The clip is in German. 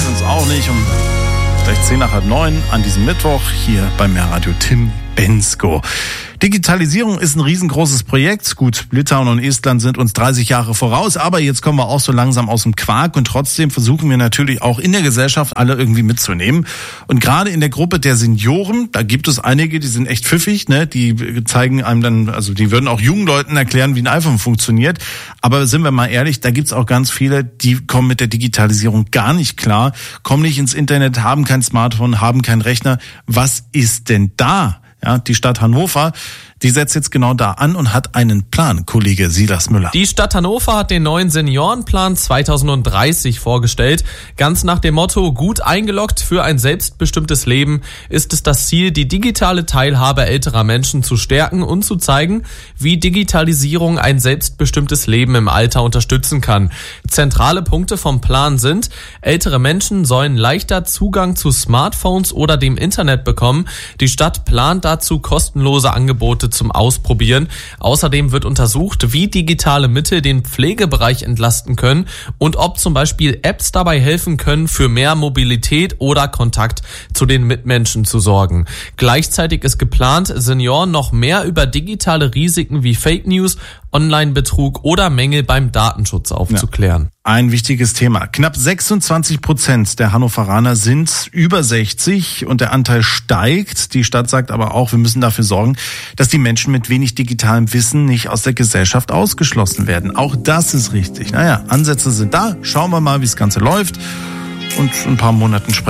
sind es auch nicht. Um gleich 8:10 an diesem Mittwoch hier beim Mehrradio Tim Bensko. Digitalisierung ist ein riesengroßes Projekt. Gut, Litauen und Estland sind uns 30 Jahre voraus, aber jetzt kommen wir auch so langsam aus dem Quark und trotzdem versuchen wir natürlich auch in der Gesellschaft alle irgendwie mitzunehmen. Und gerade in der Gruppe der Senioren, da gibt es einige, die sind echt pfiffig, ne? Die zeigen einem dann, also die würden auch jungen Leuten erklären, wie ein iPhone funktioniert. Aber sind wir mal ehrlich, da gibt's auch ganz viele, die kommen mit der Digitalisierung gar nicht klar, kommen nicht ins Internet, haben kein Smartphone, haben keinen Rechner. Was ist denn da? Ja, die Stadt Hannover, die setzt jetzt genau da an und hat einen Plan, Kollege Silas Müller. Die Stadt Hannover hat den neuen Seniorenplan 2030 vorgestellt. Ganz nach dem Motto, gut eingeloggt für ein selbstbestimmtes Leben, ist es das Ziel, die digitale Teilhabe älterer Menschen zu stärken und zu zeigen, wie Digitalisierung ein selbstbestimmtes Leben im Alter unterstützen kann. Zentrale Punkte vom Plan sind, ältere Menschen sollen leichter Zugang zu Smartphones oder dem Internet bekommen. Die Stadt plant dazu kostenlose Angebote zum Ausprobieren. Außerdem wird untersucht, wie digitale Mittel den Pflegebereich entlasten können und ob zum Beispiel Apps dabei helfen können, für mehr Mobilität oder Kontakt zu den Mitmenschen zu sorgen. Gleichzeitig ist geplant, Senioren noch mehr über digitale Risiken wie Fake News, Online-Betrug oder Mängel beim Datenschutz aufzuklären. Ja, ein wichtiges Thema. Knapp 26% der Hannoveraner sind über 60 und der Anteil steigt. Die Stadt sagt aber auch, wir müssen dafür sorgen, dass die Menschen mit wenig digitalem Wissen nicht aus der Gesellschaft ausgeschlossen werden. Auch das ist richtig. Naja, Ansätze sind da. Schauen wir mal, wie das Ganze läuft. Und in ein paar Monaten sprechen